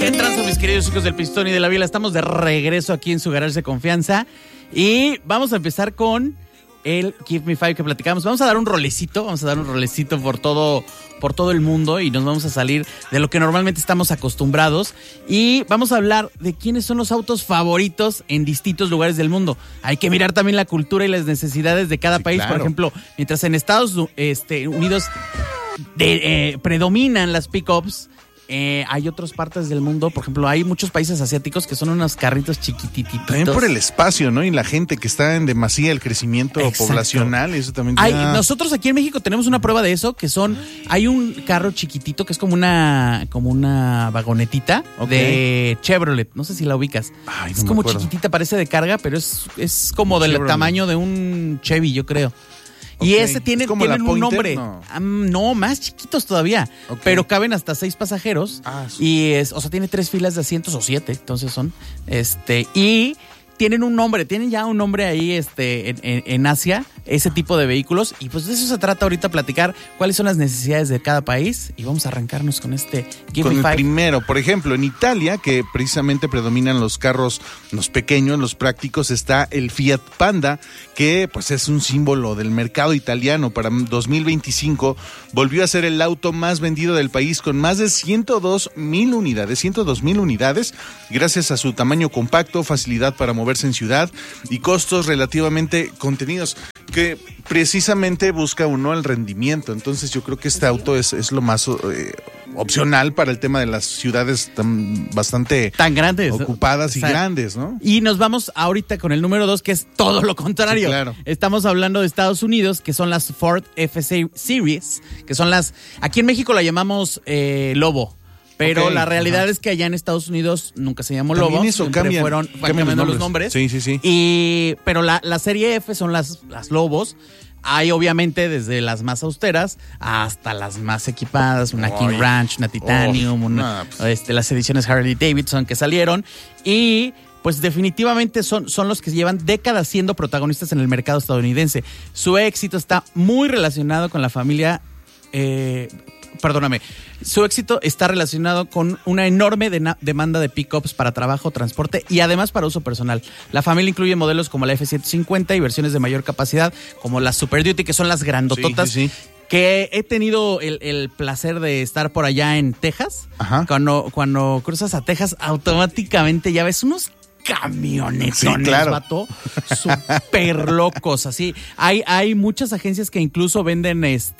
¿Qué tranza, mis queridos chicos del Pistón y de la Biela? Estamos de regreso aquí en su garage de confianza y vamos a empezar con el Give Me Five que platicamos. Vamos a dar un rolecito por todo el mundo y nos vamos a salir de lo que normalmente estamos acostumbrados y vamos a hablar de quiénes son los autos favoritos en distintos lugares del mundo. Hay que mirar también la cultura y las necesidades de cada país. Claro. Por ejemplo, mientras en Estados Unidos predominan las pick-ups, hay otras partes del mundo, por ejemplo, hay muchos países asiáticos que son unos carritos chiquitititos. También por el espacio, ¿no? Y la gente que está en demasía, el crecimiento poblacional, eso también. Nosotros aquí en México tenemos una prueba de eso, que hay un carro chiquitito que es como una vagonetita de Chevrolet, no sé si la ubicas. Es como chiquitita, parece de carga, pero es como del tamaño de un Chevy, yo creo. Y ese tiene un nombre. No, más chiquitos todavía. Pero caben hasta 6 pasajeros. Y tiene 3 filas de asientos o 7. Entonces son. Y tienen un nombre, tienen ya un nombre ahí en Asia, ese tipo de vehículos. Y pues de eso se trata ahorita, platicar cuáles son las necesidades de cada país. Y vamos a arrancarnos con Give Me Five. El primero, por ejemplo, en Italia, que precisamente predominan los carros, los pequeños, los prácticos, está el Fiat Panda, que pues es un símbolo del mercado italiano. Para 2025 volvió a ser el auto más vendido del país con más de 102,000 unidades, gracias a su tamaño compacto, facilidad para moverse en ciudad y costos relativamente contenidos, que precisamente busca uno el rendimiento. Entonces yo creo que este auto es lo más opcional para el tema de las ciudades tan grandes, ocupadas y grandes, ¿no? Y nos vamos ahorita con el número 2, que es todo lo contrario. Sí, claro. Estamos hablando de Estados Unidos, que son las Ford F-Series, que son aquí en México la llamamos Lobo. Pero la realidad es que allá en Estados Unidos nunca se llamó Lobo. También eso fueron cambiando los nombres. Sí. Pero la serie F son las Lobos. Hay obviamente desde las más austeras hasta las más equipadas, una King Ranch, una Titanium, las ediciones Harley Davidson que salieron. Y pues definitivamente son los que llevan décadas siendo protagonistas en el mercado estadounidense. Su éxito está muy relacionado con la familia... Su éxito está relacionado con una enorme demanda de pick-ups para trabajo, transporte y además para uso personal. La familia incluye modelos como la F-150 y versiones de mayor capacidad como la Super Duty, que son las grandototas. Sí. Que he tenido el placer de estar por allá en Texas. Ajá. Cuando cruzas a Texas, automáticamente ya ves unos camionetones, vato, súper locos, así. Hay muchas agencias que incluso venden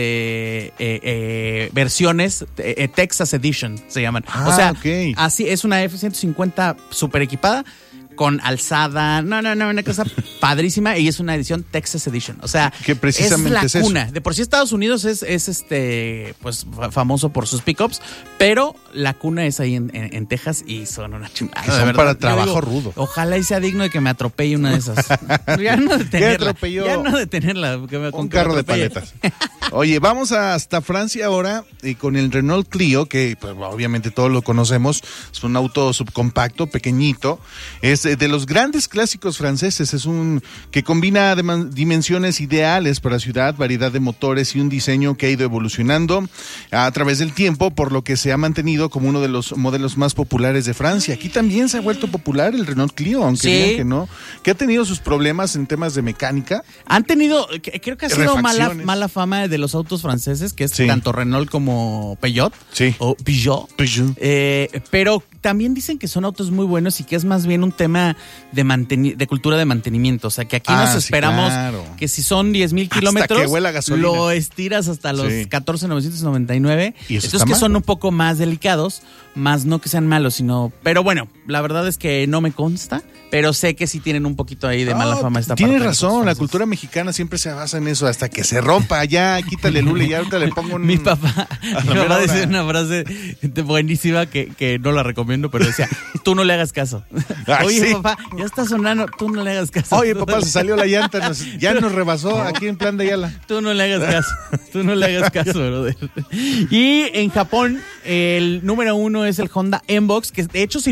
versiones Texas Edition, se llaman. Así es una F-150 súper equipada, con alzada, una cosa padrísima, y es una edición Texas Edition. O sea, que precisamente es la cuna. De por sí Estados Unidos es pues famoso por sus pickups, pero la cuna es ahí en Texas y son una chingada. Son para trabajo rudo. Ojalá y sea digno de que me atropelle una de esas. Ya no detenerla. Un carro de paletas. Oye, vamos hasta Francia ahora con el Renault Clio, que pues, obviamente todos lo conocemos. Es un auto subcompacto, pequeñito. Es de los grandes clásicos franceses. Es que combina dimensiones ideales para ciudad, variedad de motores y un diseño que ha ido evolucionando a través del tiempo, por lo que se ha mantenido como uno de los modelos más populares de Francia. Aquí también se ha vuelto popular el Renault Clio, aunque digan que no, que ha tenido sus problemas en temas de mecánica. Han tenido, creo que ha sido mala fama de los autos franceses, que es tanto Renault como Peugeot. Sí. O Peugeot. Pero también dicen que son autos muy buenos y que es más bien un tema de cultura de mantenimiento. O sea, que aquí nos esperamos que si son 10,000 kilómetros, lo estiras hasta los 14,999. Entonces que son un poco más delicados, más no que sean malos, sino... Pero bueno, la verdad es que no me consta, pero sé que sí tienen un poquito ahí de mala fama esta parte. Tienes razón, la cultura mexicana siempre se basa en eso, hasta que se rompa, ya quítale el hule y ahorita le pongo un... Mi papá decía una frase buenísima que no la recomiendo, pero decía, tú no le hagas caso. Oye, papá, ya está sonando, tú no le hagas caso. Oye, papá, se salió la llanta, ya nos rebasó aquí en Plan de Ayala. Tú no le hagas caso, brother. Y en Japón, el número 1 es el Honda N-Box, que de hecho si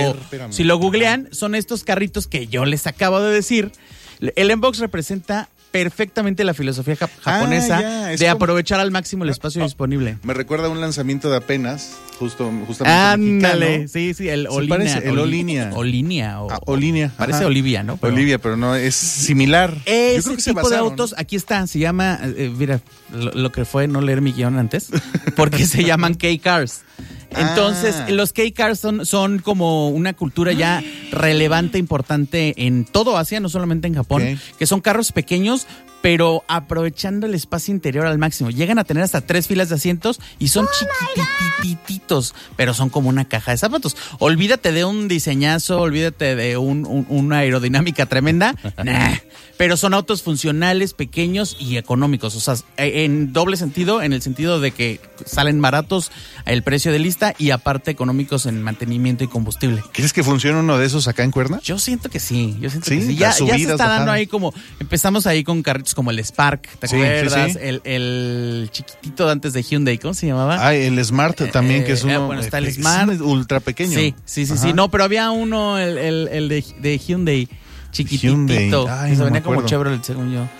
lo googlean, son estos carritos que yo les acabo de decir. El N-Box representa perfectamente la filosofía japonesa de aprovechar al máximo el espacio disponible. Me recuerda a un lanzamiento de apenas, justamente ándale, sí, el Olinia. El Olinia. Olinia. Parece Olivia, ¿no? Olivia, pero no, es similar. Ese Yo creo que tipo de autos, aquí está, se llama, mira, lo que fue no leer mi guión antes, porque se llaman K-Cars. Entonces, los K-Cars son como una cultura ya relevante, importante en todo Asia, no solamente en Japón, que son carros pequeños, pero aprovechando el espacio interior al máximo. Llegan a tener hasta 3 filas de asientos y son chiquitititos, pero son como una caja de zapatos. Olvídate de un diseñazo, olvídate de una aerodinámica tremenda, nah. Pero son autos funcionales, pequeños y económicos. O sea, en doble sentido, en el sentido de que salen baratos el precio de lista y aparte económicos en mantenimiento y combustible. ¿Crees que funciona uno de esos acá en Cuerna? Yo siento que sí. Ya se está dando ahí como... Empezamos ahí con carritos como el Spark, ¿te acuerdas? Sí. El chiquitito de antes de Hyundai, ¿cómo se llamaba? El Smart también, que es uno... bueno, está el Smart. Ultra pequeño. Sí. No, pero había uno, el de Hyundai, chiquitito. Que se venía como Chevrolet, según yo.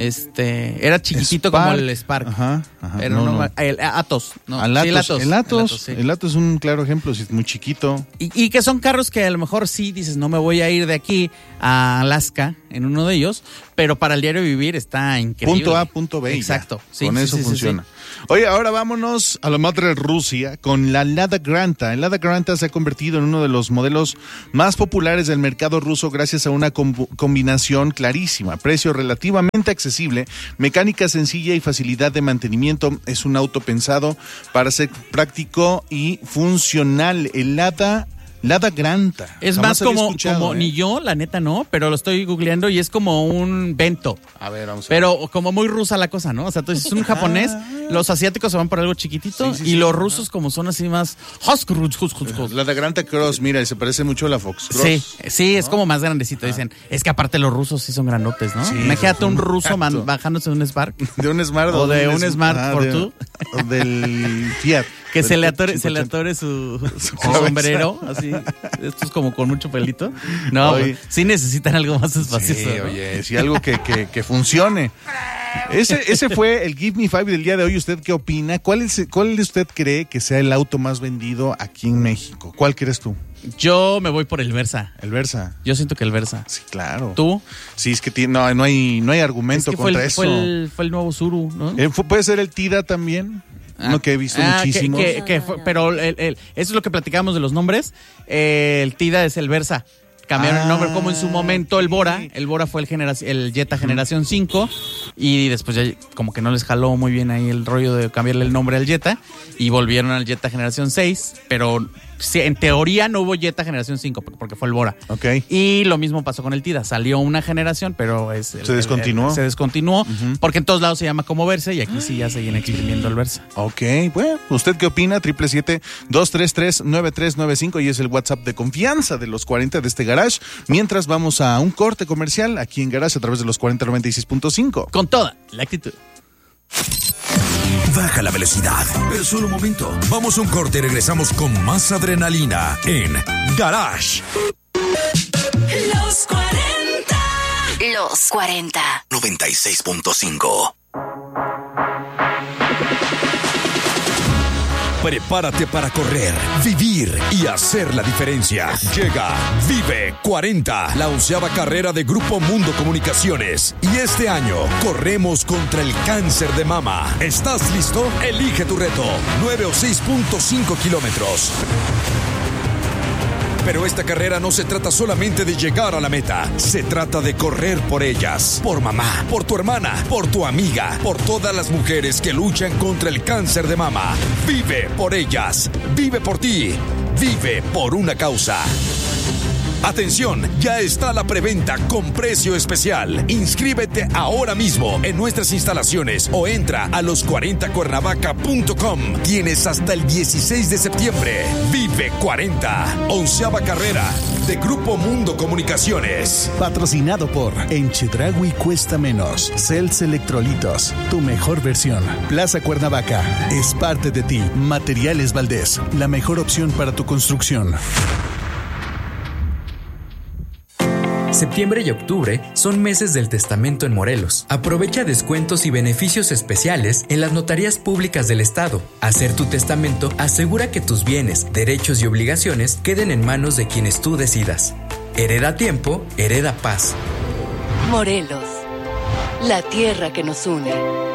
Era chiquitito Spark, como el Spark. Ajá. Pero el Atos. No. El Atos es un claro ejemplo, es muy chiquito. Y que son carros que a lo mejor sí dices, no me voy a ir de aquí a Alaska en uno de ellos, pero para el diario vivir está increíble. Punto A, punto B. Exacto. Con eso funciona. Oye, ahora vámonos a la madre Rusia con la Lada Granta. El Lada Granta se ha convertido en uno de los modelos más populares del mercado ruso gracias a una combinación clarísima. Precio relativamente accesible, mecánica sencilla y facilidad de mantenimiento. Es un auto pensado para ser práctico y funcional. El Lada Granta. Es más como ni yo, la neta no, pero lo estoy googleando y es como un Vento. A ver, vamos a ver. Pero como muy rusa la cosa, ¿no? O sea, entonces es un japonés, los asiáticos se van por algo chiquitito y los rusos como son así más... Lada Granta Cross, mira, y se parece mucho a la Fox Cross. Sí, es como más grandecito, dicen. Es que aparte los rusos sí son grandotes, ¿no? Sí, imagínate un ruso bajándose de un Spark. De un Smart. O de un Smart Fortwo. O del Fiat. Que se le atore su sombrero, así, esto es como con mucho pelito. No, sí necesitan algo más espacioso. Sí, oye, sí, algo que funcione. Ese fue el Give Me Five del día de hoy. ¿Usted qué opina? ¿Cuál de usted cree que sea el auto más vendido aquí en México? ¿Cuál crees tú? Yo me voy por el Versa. ¿El Versa? Yo siento que el Versa. Sí, claro. ¿Tú? Sí, es que no hay argumento contra eso. Fue el nuevo Tsuru, ¿no? ¿Puede ser el Tida también? No, que he visto muchísimo. Pero eso es lo que platicamos de los nombres. El Tida es el Versa. Cambiaron el nombre, como en su momento el Bora fue el Jetta Generación 5 y después ya como que no les jaló muy bien ahí el rollo de cambiarle el nombre al Jetta y volvieron al Jetta Generación 6, pero sí, en teoría no hubo Jetta Generación 5 porque fue el Bora. Okay. Y lo mismo pasó con el Tida, salió una generación, pero se descontinuó. Se descontinuó porque en todos lados se llama como Versa y aquí sí ya siguen exprimiendo el Versa. Ok, bueno, ¿usted qué opina? 777-233-9395 y es el WhatsApp de confianza de los 40 de este Garage. Mientras vamos a un corte comercial aquí en Garage a través de los 4096.5. Con toda la actitud. Baja la velocidad, pero solo un momento. Vamos a un corte y regresamos con más adrenalina en Garage. Los 40. Los 40. 96.5. Prepárate para correr, vivir y hacer la diferencia. Llega Vive 40, la 11ª carrera de Grupo Mundo Comunicaciones. Y este año corremos contra el cáncer de mama. ¿Estás listo? Elige tu reto. 9 o 6.5 kilómetros. Pero esta carrera no se trata solamente de llegar a la meta. Se trata de correr por ellas. Por mamá, por tu hermana, por tu amiga, por todas las mujeres que luchan contra el cáncer de mama. Vive por ellas. Vive por ti. Vive por una causa. Atención, ya está la preventa con precio especial. Inscríbete ahora mismo en nuestras instalaciones o entra a los40cuernavaca.com. Tienes hasta el 16 de septiembre. Vive 40, 11ª carrera de Grupo Mundo Comunicaciones. Patrocinado por En Chedraui cuesta menos. Cells Electrolitos, tu mejor versión. Plaza Cuernavaca, es parte de ti. Materiales Valdés, la mejor opción para tu construcción. Septiembre y octubre son meses del testamento en Morelos. Aprovecha descuentos y beneficios especiales en las notarías públicas del estado. Hacer tu testamento asegura que tus bienes, derechos y obligaciones queden en manos de quienes tú decidas. Hereda tiempo, hereda paz. Morelos, la tierra que nos une.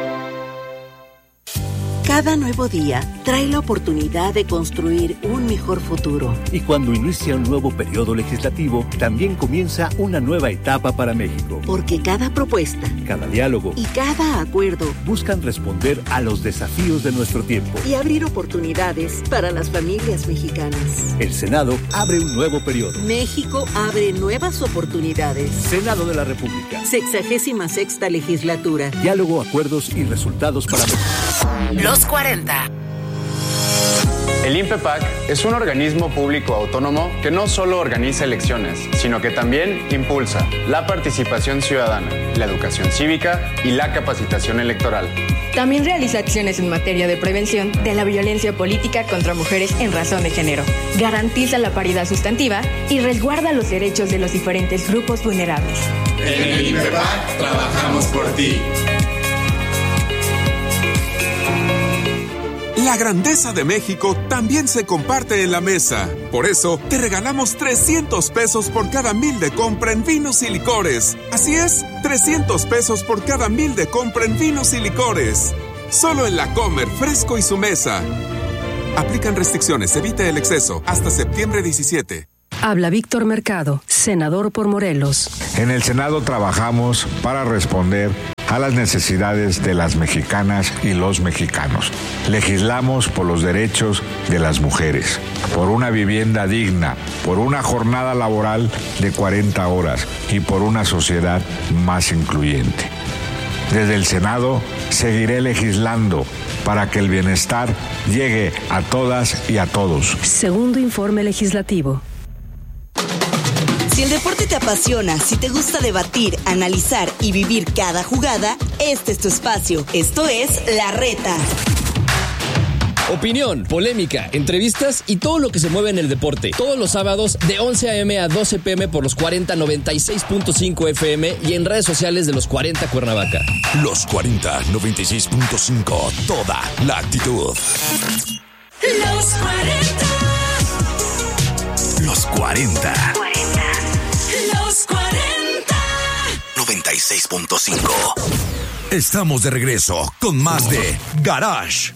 Cada nuevo día trae la oportunidad de construir un mejor futuro. Y cuando inicia un nuevo periodo legislativo, también comienza una nueva etapa para México. Porque cada propuesta, cada diálogo y cada acuerdo buscan responder a los desafíos de nuestro tiempo y abrir oportunidades para las familias mexicanas. El Senado abre un nuevo periodo. México abre nuevas oportunidades. Senado de la República. 66ª legislatura. Diálogo, acuerdos y resultados para México. Los 40. El INPEPAC es un organismo público autónomo que no solo organiza elecciones, sino que también impulsa la participación ciudadana, la educación cívica y la capacitación electoral. También realiza acciones en materia de prevención de la violencia política contra mujeres en razón de género. Garantiza la paridad sustantiva y resguarda los derechos de los diferentes grupos vulnerables. En el INPEPAC trabajamos por ti. La grandeza de México también se comparte en la mesa. Por eso, te regalamos 300 pesos por cada 1,000 de compra en vinos y licores. Así es, 300 pesos por cada 1,000 de compra en vinos y licores. Solo en La Comer, Fresco y Su Mesa. Aplican restricciones, evita el exceso. Hasta septiembre 17. Habla Víctor Mercado, senador por Morelos. En el Senado trabajamos para responder a las necesidades de las mexicanas y los mexicanos. Legislamos por los derechos de las mujeres, por una vivienda digna, por una jornada laboral de 40 horas y por una sociedad más incluyente. Desde el Senado seguiré legislando para que el bienestar llegue a todas y a todos. Segundo informe legislativo. Si el deporte te apasiona, si te gusta debatir, analizar y vivir cada jugada, este es tu espacio. Esto es La Reta. Opinión, polémica, entrevistas y todo lo que se mueve en el deporte. Todos los sábados de 11 a.m. a 12 p.m. por los 40 96.5 FM y en redes sociales de los 40 Cuernavaca. Los 40 96.5, toda la actitud. Los 40. Los 40. Los 40. 96.5. Estamos de regreso con más de Garage.